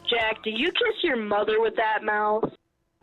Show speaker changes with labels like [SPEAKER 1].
[SPEAKER 1] Jack, do you kiss your mother with that mouth?